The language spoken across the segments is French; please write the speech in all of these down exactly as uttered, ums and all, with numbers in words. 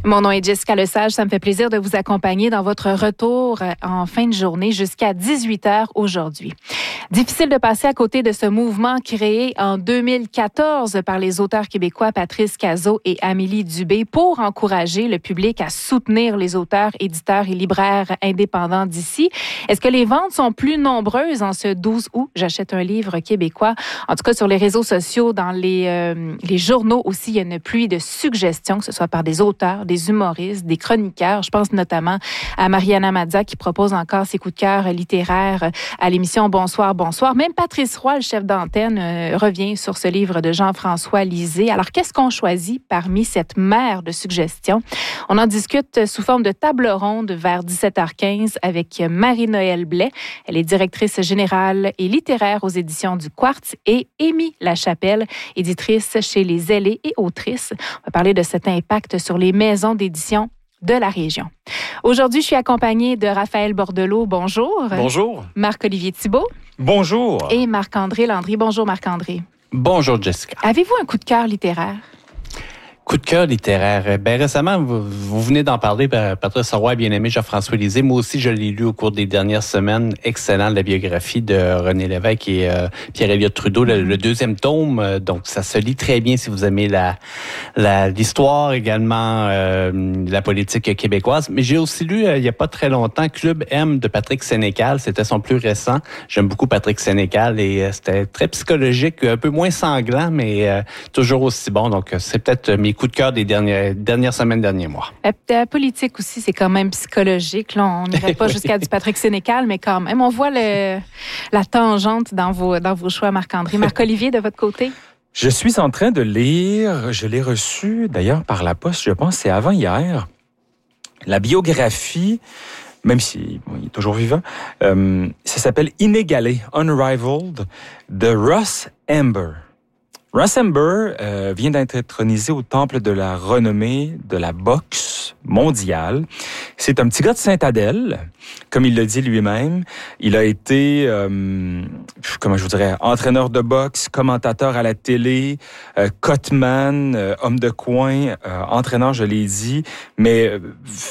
Mon nom est Jessica Lesage. Ça me fait plaisir de vous accompagner dans votre retour en fin de journée jusqu'à dix-huit heures aujourd'hui. Difficile de passer à côté de ce mouvement créé en deux mille quatorze par les auteurs québécois Patrice Cazot et Amélie Dubé pour encourager le public à soutenir les auteurs, éditeurs et libraires indépendants d'ici. Est-ce que les ventes sont plus nombreuses en ce douze août? J'achète un livre québécois. En tout cas, sur les réseaux sociaux, dans les, euh, les journaux aussi, il y a une pluie de suggestions, que ce soit par des auteurs, des humoristes, des chroniqueurs. Je pense notamment à Mariana Mazza qui propose encore ses coups de cœur littéraires à l'émission Bonsoir, Bonsoir. Même Patrice Roy, le chef d'antenne, euh, revient sur ce livre de Jean-François Lisée. Alors, qu'est-ce qu'on choisit parmi cette mer de suggestions? On en discute sous forme de table ronde vers dix-sept heures quinze avec Marie-Noëlle Blais. Elle est directrice générale et littéraire aux éditions du Quartz, et Amy Lachapelle, éditrice chez Les Zélés et autrice. On va parler de cet impact sur les maisons d'édition de la région. Aujourd'hui, je suis accompagnée de Raphaël Bordelot. Bonjour. Bonjour. Marc-Olivier Thibault. Bonjour. Et Marc-André Landry. Bonjour, Marc-André. Bonjour, Jessica. Avez-vous un coup de cœur littéraire? Coup de cœur littéraire. Ben récemment, vous, vous venez d'en parler, Patrice Roy, bien-aimé Jean-François Lisée. Moi aussi, je l'ai lu au cours des dernières semaines. Excellent, la biographie de René Lévesque et euh, Pierre-Éliott Trudeau, le, le deuxième tome. Donc, ça se lit très bien si vous aimez la, la l'histoire, également euh, la politique québécoise. Mais j'ai aussi lu, euh, il n'y a pas très longtemps, Club M de Patrick Sénécal. C'était son plus récent. J'aime beaucoup Patrick Sénécal et euh, c'était très psychologique, un peu moins sanglant, mais euh, toujours aussi bon. Donc, c'est peut-être mes coup de cœur des dernières, dernières semaines, derniers mois. La, la politique aussi, c'est quand même psychologique. Là, on n'irait pas oui. jusqu'à du Patrick Sénécal, mais quand même, on voit le, la tangente dans vos, dans vos choix, Marc-André. Marc-Olivier, de votre côté? Je suis en train de lire, je l'ai reçu d'ailleurs par la poste, je pense, c'est avant-hier, la biographie, même s'il bon, est toujours vivant, euh, ça s'appelle Inégalé, Unrivaled, de Ross Amber. Ross Amber euh, vient d'être intronisé au temple de la renommée de la boxe mondiale. C'est un petit gars de Sainte-Adèle, comme il le dit lui-même. Il a été, euh, comment je vous dirais, entraîneur de boxe, commentateur à la télé, euh, cutman, euh, homme de coin, euh, entraîneur, je l'ai dit, mais euh,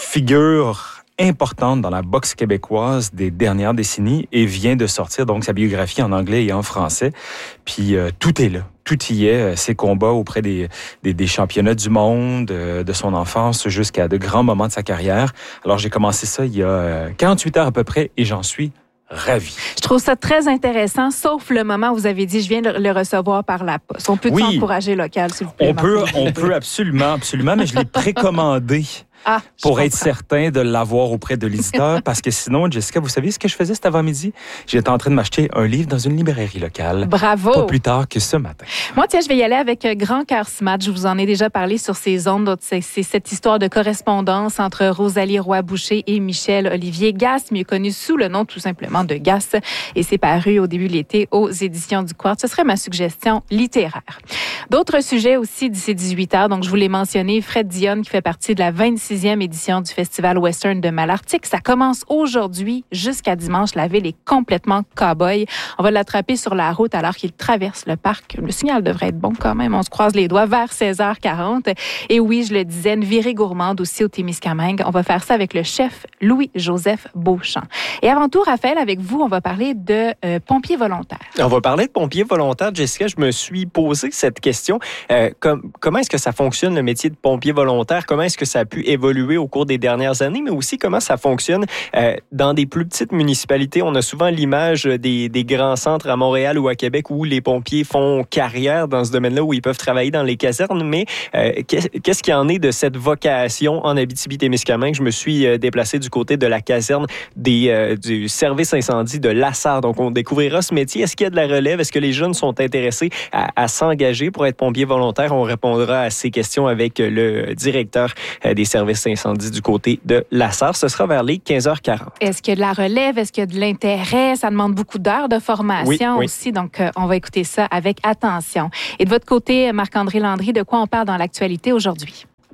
figure importante dans la boxe québécoise des dernières décennies et vient de sortir donc sa biographie en anglais et en français. Puis euh, tout est là. Tout y est, ses combats auprès des, des, des championnats du monde, de son enfance jusqu'à de grands moments de sa carrière. Alors, j'ai commencé ça il y a quarante-huit heures à peu près et j'en suis ravi. Je trouve ça très intéressant, sauf le moment où vous avez dit, je viens de le recevoir par la poste. On peut oui. s'encourager local, s'il vous plaît? On peut, on peut absolument, absolument, mais je l'ai précommandé. Ah, pour être certain de l'avoir auprès de l'éditeur, parce que sinon, Jessica, vous savez ce que je faisais cet avant-midi? J'étais en train de m'acheter un livre dans une librairie locale. Bravo! Pas plus tard que ce matin. Moi, tiens, je vais y aller avec Grand Cœur Smat. Je vous en ai déjà parlé sur ces ondes. C'est, c'est cette histoire de correspondance entre Rosalie Roy-Boucher et Michel Olivier Gasse, mieux connu sous le nom tout simplement de Gasse. Et c'est paru au début de l'été aux éditions du Quartz. Ce serait ma suggestion littéraire. D'autres sujets aussi d'ici dix-huit heures. Donc, je vous l'ai mentionné, Fred Dionne qui fait partie de la vingt-sixième édition du Festival Western de Malartic. Ça commence aujourd'hui jusqu'à dimanche. La ville est complètement cow-boy. On va l'attraper sur la route alors qu'il traverse le parc. Le signal devrait être bon quand même. On se croise les doigts vers seize heures quarante. Et oui, je le disais, une virée gourmande aussi au Témiscamingue. On va faire ça avec le chef Louis-Joseph Beauchamp. Et avant tout, Raphaël, avec vous, on va parler de euh, pompiers volontaires. On va parler de pompiers volontaires. Jessica, je me suis posé cette question. Euh, com- comment est-ce que ça fonctionne, le métier de pompier volontaire? Comment est-ce que ça a pu évoluer au cours des dernières années, mais aussi comment ça fonctionne euh, dans des plus petites municipalités? On a souvent l'image des, des grands centres à Montréal ou à Québec où les pompiers font carrière dans ce domaine-là, où ils peuvent travailler dans les casernes, mais euh, qu'est-ce, qu'est-ce qu'il y en est de cette vocation en Abitibi-Témiscamingue? Je me suis euh, déplacé du côté de la caserne des, euh, du service incendie de Lassar. Donc, on découvrira ce métier. Est-ce qu'il y a de la relève? Est-ce que les jeunes sont intéressés à, à s'engager pour être pompiers volontaires? On répondra à ces questions avec le directeur euh, des services incendies du côté de Lassar. Ce sera vers les quinze heures quarante. Est-ce qu'il y a de la relève? Est-ce qu'il y a de l'intérêt? Ça demande beaucoup d'heures de formation oui, oui. aussi. Donc, euh, on va écouter ça avec attention. Et de votre côté, Marc-André Landry, de quoi on parle dans l'actualité aujourd'hui?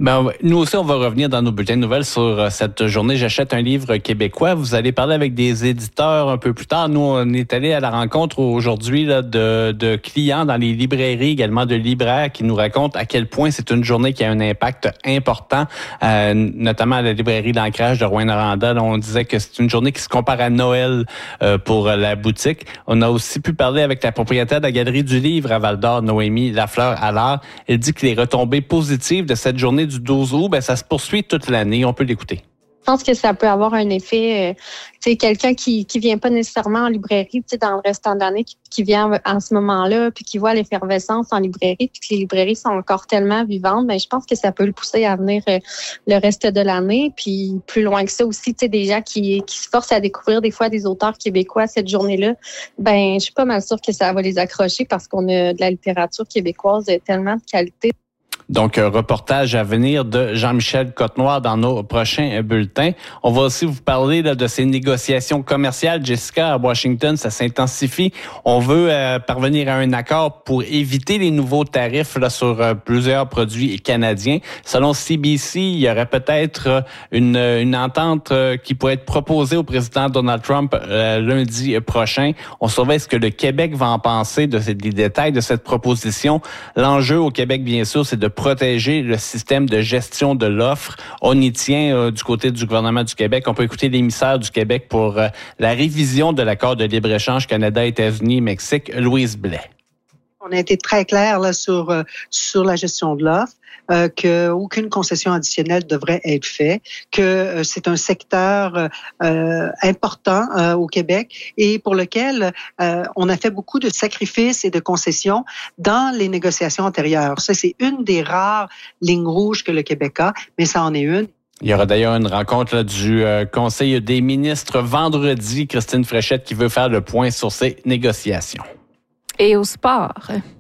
Ben, nous aussi, on va revenir dans nos bulletins de nouvelles sur cette journée J'achète un livre québécois. Vous allez parler avec des éditeurs un peu plus tard. Nous, on est allé à la rencontre aujourd'hui là, de, de clients dans les librairies, également de libraires qui nous racontent à quel point c'est une journée qui a un impact important, euh, notamment à la librairie d'Ancrage de Rouyn-Noranda. On disait que c'est une journée qui se compare à Noël euh, pour la boutique. On a aussi pu parler avec la propriétaire de la Galerie du Livre à Val-d'Or, Noémie Lafleur-Allard. Elle dit que les retombées positives de cette journée du douze août, ben, ça se poursuit toute l'année. On peut l'écouter. Je pense que ça peut avoir un effet, euh, tu sais, quelqu'un qui qui vient pas nécessairement en librairie, tu sais, dans le restant de l'année, qui, qui vient en ce moment-là, puis qui voit l'effervescence en librairie, puis que les librairies sont encore tellement vivantes, mais je pense que ça peut le pousser à venir euh, le reste de l'année. Puis plus loin que ça aussi, tu sais, des gens qui qui se forcent à découvrir des fois des auteurs québécois cette journée-là, ben je suis pas mal sûre que ça va les accrocher parce qu'on a de la littérature québécoise de tellement de qualité. Donc, un reportage à venir de Jean-Michel Côte-Noir dans nos prochains bulletins. On va aussi vous parler là, de ces négociations commerciales. Jessica, à Washington, ça s'intensifie. On veut euh, parvenir à un accord pour éviter les nouveaux tarifs là, sur euh, plusieurs produits canadiens. Selon C B C, il y aurait peut-être euh, une, une entente euh, qui pourrait être proposée au président Donald Trump euh, lundi prochain. On surveille ce que le Québec va en penser de ces, des détails de cette proposition. L'enjeu au Québec, bien sûr, c'est de protéger le système de gestion de l'offre. On y tient euh, du côté du gouvernement du Québec. On peut écouter l'émissaire du Québec pour euh, la révision de l'accord de libre-échange Canada, États-Unis, Mexique, Louise Blais. On a été très clair là sur euh, sur la gestion de l'offre, euh, que aucune concession additionnelle devrait être faite, que euh, c'est un secteur euh, important euh, au Québec et pour lequel euh, on a fait beaucoup de sacrifices et de concessions dans les négociations antérieures. Ça, c'est une des rares lignes rouges que le Québec a, mais ça en est une. Il y aura d'ailleurs une rencontre là, du euh, Conseil des ministres vendredi. Christine Fréchette qui veut faire le point sur ces négociations. Et au sport.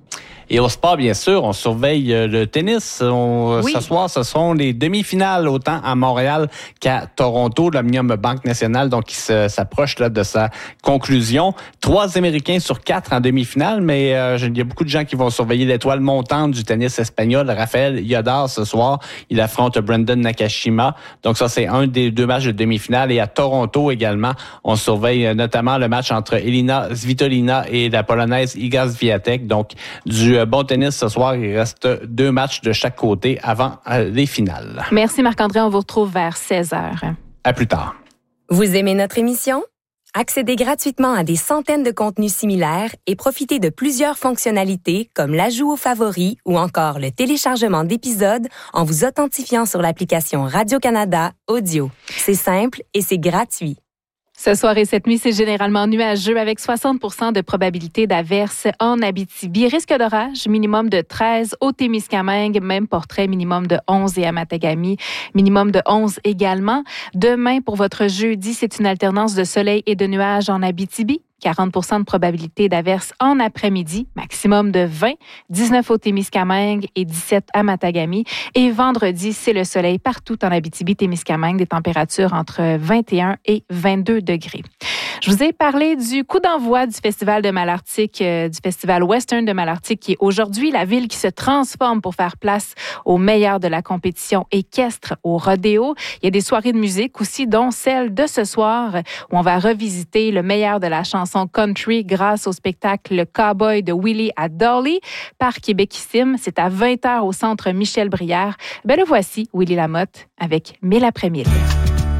Et au sport, bien sûr, on surveille le tennis. On, oui. Ce soir, ce sont les demi-finales, autant à Montréal qu'à Toronto, l'Omnium Banque Nationale, donc qui se, s'approche là, de sa conclusion. Trois Américains sur quatre en demi-finale, mais euh, il y a beaucoup de gens qui vont surveiller l'étoile montante du tennis espagnol, Rafael Yodar, ce soir. Il affronte Brandon Nakashima. Donc ça, c'est un des deux matchs de demi-finale. Et à Toronto également, on surveille notamment le match entre Elina Svitolina et la Polonaise Iga Swiatek. Donc du bon tennis ce soir. Il reste deux matchs de chaque côté avant les finales. Merci Marc-André. On vous retrouve vers seize heures. À plus tard. Vous aimez notre émission? Accédez gratuitement à des centaines de contenus similaires et profitez de plusieurs fonctionnalités comme l'ajout aux favoris ou encore le téléchargement d'épisodes en vous authentifiant sur l'application Radio-Canada Audio. C'est simple et c'est gratuit. Ce soir et cette nuit, c'est généralement nuageux avec soixante pour cent de probabilité d'averse en Abitibi. Risque d'orage, minimum de treize au Témiscamingue, même portrait minimum de onze et à Matagami, minimum de onze également. Demain, pour votre jeudi, c'est une alternance de soleil et de nuages en Abitibi. quarante pour cent de probabilité d'averse en après-midi, maximum de vingt, dix-neuf au Témiscamingue et dix-sept à Matagami. Et vendredi, c'est le soleil partout en Abitibi-Témiscamingue, des températures entre vingt et un et vingt-deux degrés. Je vous ai parlé du coup d'envoi du Festival de Malartic, euh, du Festival Western de Malartic, qui est aujourd'hui la ville qui se transforme pour faire place aux meilleurs de la compétition équestre au rodéo. Il y a des soirées de musique aussi, dont celle de ce soir, où on va revisiter le meilleur de la chanson country grâce au spectacle Le Cowboy de Willie à Dolly par Québecissime. C'est à vingt heures au Centre Michel Brière. Ben le voici, Willie Lamotte, avec Mille après mille.